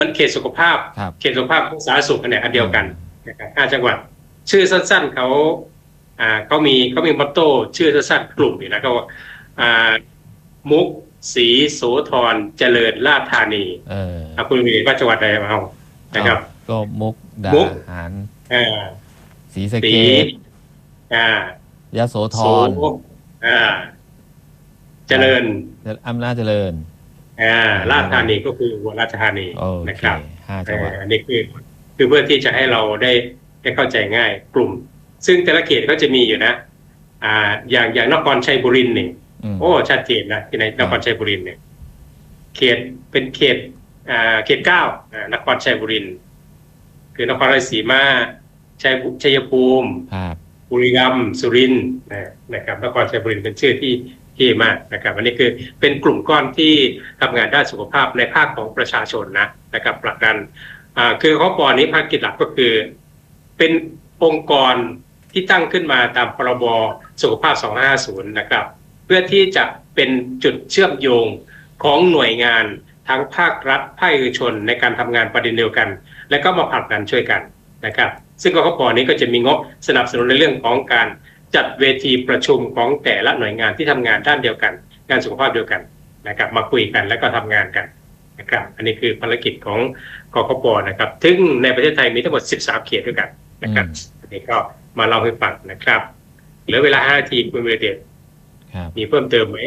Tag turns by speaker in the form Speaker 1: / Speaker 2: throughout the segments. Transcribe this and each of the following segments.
Speaker 1: มันเขตสุขภาพ
Speaker 2: ครับ
Speaker 1: เขตสุขภาพของสาธารณสุขเนี่ยอันเดียวกัน
Speaker 2: อืม
Speaker 1: นะครับ5 จังหวัดชื่อสั้นๆเขามีมอตโต้ชื่อสั้นๆกลุ่มนี่นะก็อ่ามุกศรีโสธรเจริญราษฎร์ธานี
Speaker 2: เออ
Speaker 1: คุณมีว่าจังหวัดใดเอานะ
Speaker 2: เอา
Speaker 1: ครับ
Speaker 2: ก็มุกดา
Speaker 1: มุก
Speaker 2: หาร
Speaker 1: อ่า
Speaker 2: ศรีสะ
Speaker 1: ศรี
Speaker 2: เกษ
Speaker 1: อ่า
Speaker 2: ยโสธ
Speaker 1: โส
Speaker 2: ร
Speaker 1: อ่าเจ
Speaker 2: อ่า
Speaker 1: ริญ
Speaker 2: อำนาจเจริญ
Speaker 1: ราชธา
Speaker 2: แล้วก็
Speaker 1: นีก็คืออุบลราชธานี
Speaker 2: โอเค
Speaker 1: นะครับ
Speaker 2: 5 จังหวัด
Speaker 1: อันนี้คือเพื่อที่จะให้เราได้เข้าใจง่ายกลุ่มซึ่งแต่ละเขตก็จะมีอยู่นะอย่างนครชัยบุรีเนี่ยโอ้ชัดเจนนะที่ในนครชัยบุรีเนี่ยเขตเป็นเขต 9นครชัยบุรีคือนครราชสีมาชัยภูมิ
Speaker 2: ครับ
Speaker 1: บุรีรัมย์สุรินทร์นะครับนครชัยบุรีเป็นชื่อที่มากนะครับอันนี้คือเป็นกลุ่มก้อนที่ทำงานด้านสุขภาพในภาคของประชาชนนะครับผลักดันคือข้อปอนี้ภารกิจหลักก็คือเป็นองค์กรที่ตั้งขึ้นมาตามพรบสุขภาพ2550นะครับเพื่อที่จะเป็นจุดเชื่อมโยงของหน่วยงานทั้งภาครัฐภาคเอกชนในการทำงานประเด็นเดียวกันและก็มาผลักดันช่วยกันนะครับซึ่งกขป.นี้ก็จะมีงบสนับสนุนในเรื่องของการจัดเวทีประชุมของแต่ละหน่วยงานที่ทำงานด้านเดียวกันงานสุขภาพเดียวกันนะครับมาคุยกันแล้วก็ทำงานกันนะครับอันนี้คือภารกิจของกขป.นะครับซึ่งในประเทศไทยมีทั้งหมด13 เขตด้วยกันนะครับอันนี้ก็มาเล่าให้ฟังนะครับเหลือเวลา5 นาทีคุณวิเดชมีเพิ่มเติมไหม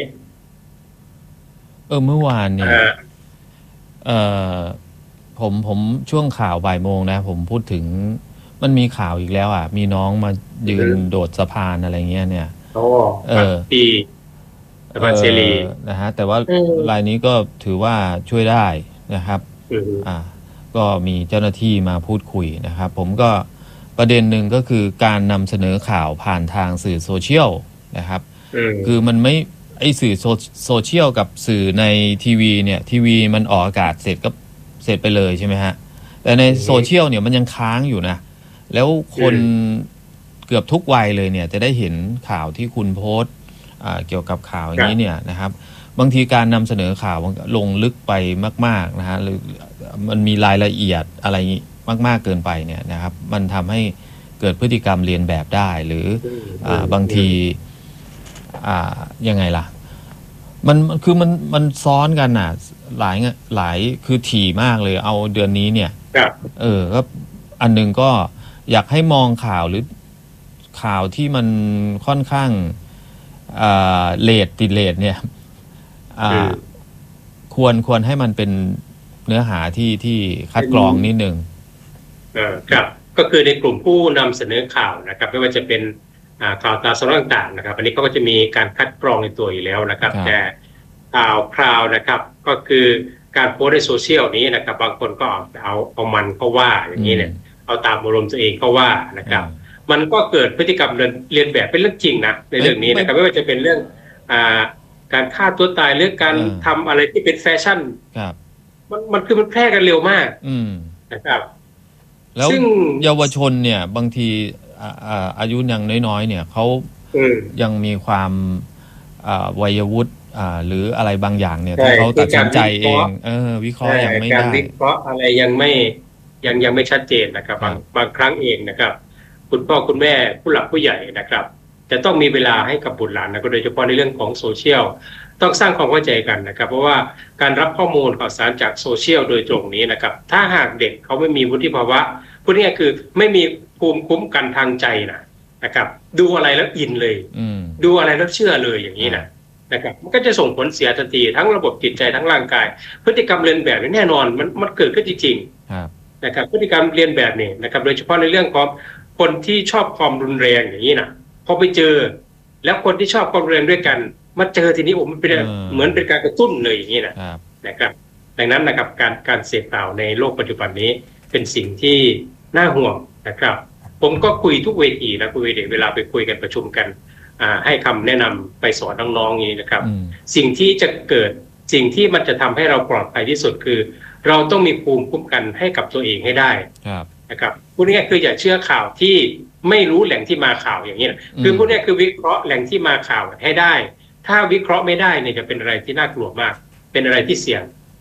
Speaker 2: เมื่อวานเนี่ยผมช่วงข่าวบ่ายโมงนะผมพูดถึงมันมีข่าวอีกแล้วมีน้องมายืนโดดสะพานอะไรเงี้ยเนี่ย
Speaker 1: ที่สะพานเสรี
Speaker 2: นะฮะแต่ว่ารายนี้ก็ถือว่าช่วยได้นะครับก็มีเจ้าหน้าที่มาพูดคุยนะครับผมก็ประเด็นหนึ่งก็คือการนำเสนอข่าวผ่านทางสื่อโซเชียลนะครับคือมันไม่ไอสื่อโซเชียลกับสื่อในทีวีเนี่ยทีวีมันออกอากาศเสร็จก็เสร็จไปเลยใช่ไหมฮะแต่ในโซเชียลเนี่ยมันยังค้างอยู่นะแล้วคนเกือบทุกวัยเลยเนี่ยจะได้เห็นข่าวที่คุณโพสต์เกี่ยวกับข่าวอย่างนี้เนี่ยนะครับบางทีการนำเสนอข่าวลงลึกไปมากๆนะฮะหรือมันมีรายละเอียดอะไรมากๆเกินไปเนี่ยนะครับมันทำให้เกิดพฤติกรรมเรียนแบบได้หรือบางทียังไงล่ะมันคือมันซ้อนกันหลายคือถี่มากเลยเอาเดือนนี้เนี่ยก็อันนึงก็อยากให้มองข่าวหรือข่าวที่มันค่อนข้างติดเลทเนี่ยควรให้มันเป็นเนื้อหาที่คัดกรองนิดนึง
Speaker 1: ครับก็คือในกลุ่มผู้นำเสนอข่าวนะครับไม่ว่าจะเป็นข่าวตามสำนักต่างๆนะครับอันนี้เขาก็จะมีการคัดกรองในตัวอยู่แล้วนะครับแต่ข่าวคราวนะครับก็คือการโพสในโซเชียลนี้นะครับบางคนก็เอามันเขาว่าอย่างนี้เนี่ยเอาตามอารมณ์ตัวเองเขาว่านะครับมันก็เกิดพฤติกรรมเรียนแบบเป็นเรื่องจริงนะในเรื่องนี้นะครับไม่ว่าจะเป็นเรื่องการฆ่าตัวตายหรือการทำอะไรที่เป็นแฟชั่นมันคือมันแพร่กันเร็วมากนะครับ
Speaker 2: แล้วเยาวชนเนี่ยบางทีอายุยังน้อยๆเนี่ยเขายังมีความวัยวุฒิหรืออะไรบางอย่างเนี่ยที่เขาตัดสินใจเองวิเคราะห์ยังไม่ได้
Speaker 1: การวิเคราะห์อะไรยังไม่ชัดเจนนะครับบางครั้งเองนะครับคุณพ่อคุณแม่ผู้หลักผู้ใหญ่นะครับจะต้องมีเวลาให้กับบุตรหลานนะโดยเฉพาะในเรื่องของโซเชียลต้องสร้างความเข้าใจกันนะครับเพราะว่าการรับข้อมูลข่าวสารจากโซเชียลโดยตรงนี้นะครับถ้าหากเด็กเขาไม่มีวุฒิภาวะพูดง่ายๆคือไม่มีภูมิคุ้มกันทางใจนะครับดูอะไรแล้วอินเลยดูอะไรแล้วเชื่อเลยอย่างนี้นะครับมันก็จะส่งผลเสียทันทีทั้งระบบจิตใจทั้งร่างกายพฤติกรรมเรียนแบบนี้แน่นอนมันเกิดขึ้นจริงๆนะครับพฤติกรรมเรียนแบบนี้นะครับโดยเฉพาะในเรื่องของคนที่ชอบความรุนแรงอย่างนี้นะพอไปเจอแล้วคนที่ชอบความรุนแรงด้วยกันมาเจอทีนี้มันเป็นเหมือนเป็นการกระตุ้นเลยอย่างนี้นะครับดังนั้นนะครับการเสพข่าวในโลกปัจจุบันนี้เป็นสิ่งที่น่าห่วงนะครับผมก็คุยทุกเวทีนะคุยเวลาไปคุยกันประชุมกันให้คำแนะนำไปสอนน้องๆอย่างนี้นะครับสิ่งที่จะเกิดสิ่งที่มันจะทำให้เราปลอดภัยที่สุดคือเราต้องมีภูมิคุ้มกันให้กับตัวเองให้ได้นะครับพูดง่ายๆคืออย่าเชื่อข่าวที่ไม่รู้แหล่งที่มาข่าวอย่างนี้นะคือพูดง่ายๆคือวิเคราะห์แหล่งที่มาข่าวให้ได้ถ้าวิเคราะห์ไม่ได้เนี่ยจะเป็นอะไรที่น่ากลัวมากเป็นอะไรที่เสี่ยง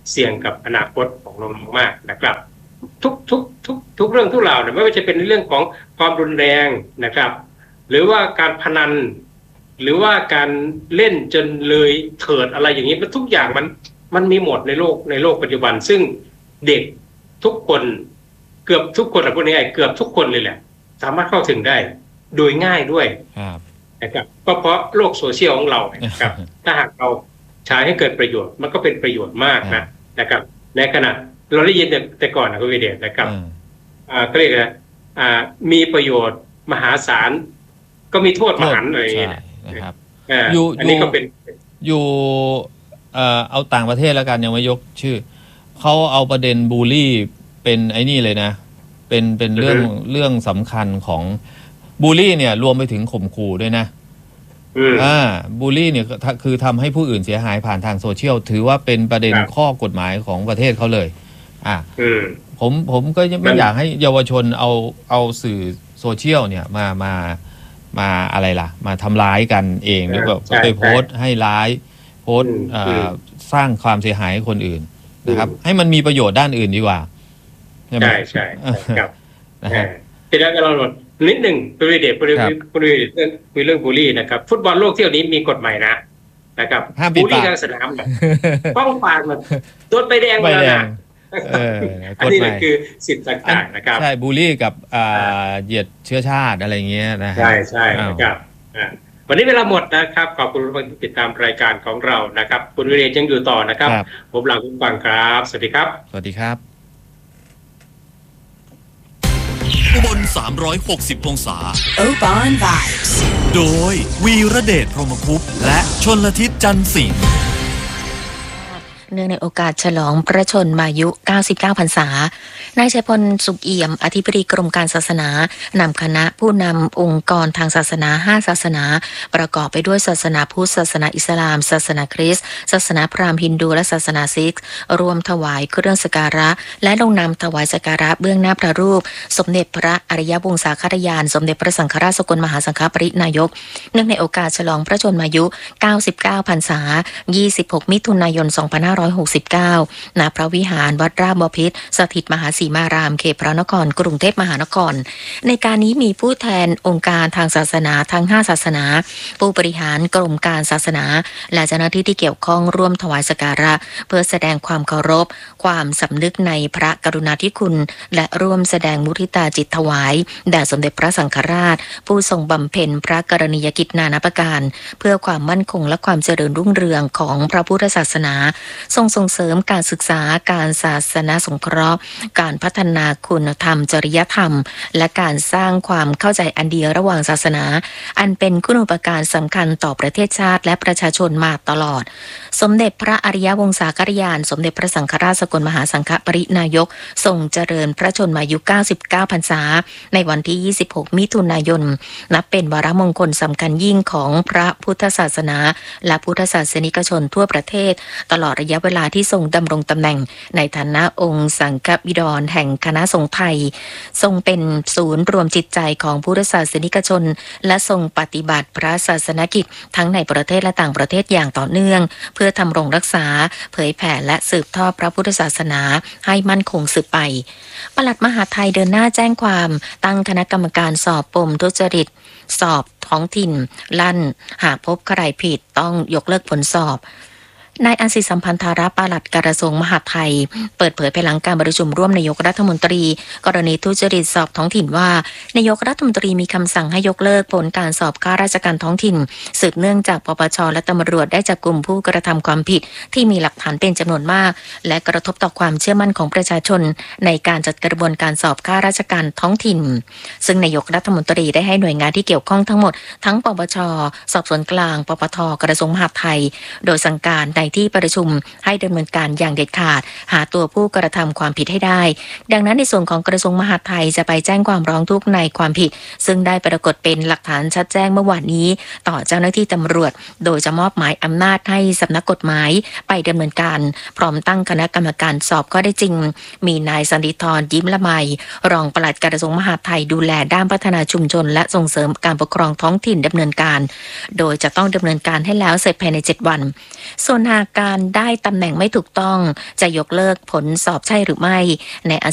Speaker 1: เสี่ยงกับอนาคตของน้องๆมากนะครับทุกเรื่องทุกราวเนี่ยไม่ว่าจะเป็นเรื่องของความรุนแรงนะครับหรือว่าการพนันหรือว่าการเล่นจนเลยเถิดอะไรอย่างนี้มันทุกอย่างมันมีหมดในโลกปัจจุบันซึ่งเด็กทุกคนเกือบทุกคนพูดง่ายๆเกือบทุกคนเลยแหละสามารถเข้าถึงได้โดยง่ายด้วยนะครับก็เพราะโลกโซเชียลของเรานะครับถ้าหากเราใช้ให้เกิดประโยชน์มันก็เป็นประโยชน์มากนะครับในขณะเราได้ยินแต่ก่อนนะคุณวิเดชนะครับก็เรียกนะมีประโยชน์มหาศาลก็มีโทษมหันต์อะไรอย่างเงี้ย
Speaker 2: นะครับ
Speaker 1: อันนี้ก็เป็น
Speaker 2: อยู่เอาต่างประเทศแล้วกันยังไม่ยกชื่อเขาเอาประเด็นบูลลี่เป็นไอ้นี่เลยนะเป็นเรื่องสำคัญของบูลลี่เนี่ยรวมไปถึงข่มขู่ด้วยนะบูลลี่เนี่ยคือทำให้ผู้อื่นเสียหายผ่านทางโซเชียลถือว่าเป็นประเด็นข้อกฎหมายของประเทศเขาเลยผมก็ไม่อยากให้เยาวชนเอาสื่อโซเชียลเนี่ยมาอะไรล่ะมาทำร้ายกันเองหรือแบบไปโพสต์ให้ร้ายโพสต์สร้างความเสียหายให้คนอื่นนะครับให้มันมีประโยชน์ด้านอื่นดีกว่า
Speaker 1: ใช่ครับทีนี้เรานิดหนึ่งคุยเรื่องบูลลี่นะครับฟุตบอลโลกเที่ยวนี้มีกฎหมายนะครับบูลลี่กลางสนามป้องปรามมันโดนใบแดงแล้วนะอันนี้คือสิทธิ์ต่างๆนะครับ
Speaker 2: ใช่บูลลี่กับเหยียดเชื้อชาติอะไรเงี้ยนะ
Speaker 1: ใช่นะครับวันนี้เวลาหมดนะครับขอบคุณที่ติดตามรายการของเรานะครับคุณวิเรศยังอยู่ต่อนะครับผมลาคุณฟังครับสวัสดีครับ
Speaker 2: สวัสดีครับ
Speaker 3: อุบล360องศา
Speaker 4: Oban Vibes
Speaker 3: โดยวีระเดชพรหมคุปต์และชลทิศจันทร์สิงห์
Speaker 4: เนื่องในโอกาสฉลองพระชนมายุ99พรรษานายชัยพลสุขเอี่ยมอธิบดีกรมการศาสนานำคณะผู้นำองค์กรทางศาสนา5ศาสนาประกอบไปด้วยศาสนาพุทธศาสนาอิสลามศาสนาคริสต์ศาสนาพราหมณ์ฮินดูและศาสนาซิกรวมถวายเครื่องสักการะและลงนามถวายสักการะเบื้องหน้าพระรูปสมเด็จพระอริยวงศาคตญาณสมเด็จพระสังฆราชสกลมหาสังฆปรินายกเนื่องในโอกาสฉลองพระชนมายุ99พรรษา26มิถุนายน2569ณพระวิหารวัดราชบพิตรสถิตมหาสีมารามเขตพระนครกรุงเทพมหานครในการนี้มีผู้แทนองค์การทางศาสนาทั้ง5ศาสนาผู้บริหารกรมการศาสนาและเจ้าหน้าที่ที่เกี่ยวข้องร่วมถวายสักการะเพื่อแสดงความเคารพความสำนึกในพระกรุณาธิคุณและร่วมแสดงมุทิตาจิตถวายแด่สมเด็จพระสังฆราชผู้ทรงบำเพ็ญพระกรณียกิจนานาประการเพื่อความมั่นคงและความเจริญรุ่งเรืองของพระพุทธศาสนาทรงส่งเสริมการศึกษาการศาสนาสงเคราะห์การพัฒนาคุณธรรมจริยธรรมและการสร้างความเข้าใจอันเดียวระหว่างศาสนาอันเป็นคุณูปการสำคัญต่อประเทศชาติและประชาชนมาตลอดสมเด็จพระอริยวงศาคตญาณสมเด็จพระสังฆราชสกลมหาสังฆปรินายกทรงเจริญพระชนมายุ99พรรษาในวันที่26มิถุนายนนับเป็นวาระมงคลสำคัญยิ่งของพระพุทธศาสนาและพุทธศาสนิกชนทั่วประเทศตลอดระยะเวลาที่ทรงดำรงตำแหน่งในฐานะองค์สังฆบิดรแห่งคณะสงฆ์ไทยทรงเป็นศูนย์รวมจิตใจของพุทธศาสนิกชนและทรงปฏิบัติพระศาสนกิจทั้งในประเทศและต่างประเทศอย่างต่อเนื่องเพื่อทำรงรักษาเผยแผ่และสืบทอดพระพุทธศาสนาให้มั่นคงสืบไปปลัดมหาดไทยเดินหน้าแจ้งความตั้งคณะกรรมการสอบปมทุจริตสอบท้องถิ่นลั่นหากพบใครผิดต้องยกเลิกผลสอบนายอันศิสัมพันธาระปลัดกระทรวงมหาดไทยเปิดเผยภายหลังการประชุมร่วมนายกรัฐมนตรีกรณีทุจริตสอบท้องถิ่นว่านายกรัฐมนตรีมีคำสั่งให้ยกเลิกผลการสอบข้าราชการท้องถิ่นสืบเนื่องจากปปชและตำรวจได้จับกลุ่มผู้กระทำความผิดที่มีหลักฐานเป็นจำนวนมากและกระทบต่อความเชื่อมั่นของประชาชนในการจัดกระบวนการสอบข้าราชการท้องถิ่นซึ่งนายกรัฐมนตรีได้ให้หน่วยงานที่เกี่ยวข้องทั้งหมดทั้งปปชสอบสวนกลางปปทกระทรวงมหาดไทยโดยสั่งการในที่ประชุมให้ดำเนินการอย่างเด็ดขาดหาตัวผู้กระทำความผิดให้ได้ดังนั้นในส่วนของกระทรวงมหาดไทยจะไปแจ้งความร้องทุกข์ในความผิดซึ่งได้ปรากฏเป็นหลักฐานชัดแจ้งเมื่อวานนี้ต่อเจ้าหน้าที่ตำรวจโดยจะมอบหมายอำนาจให้สำนักกฎหมายไปดำเนินการพร้อมตั้งคณะกรรมการสอบข้อได้จริงมีนายสันติธรยิ้มละไมรองปลัดกระทรวงมหาดไทยดูแลด้านพัฒนาชุมชนและส่งเสริมการปกครองท้องถิ่นดำเนินการโดยจะต้องดำเนินการให้แล้วเสร็จภายใน7วันส่วนนายหากการได้ตำแหน่งไม่ถูกต้องจะยกเลิกผลสอบใช่หรือไม่ในอา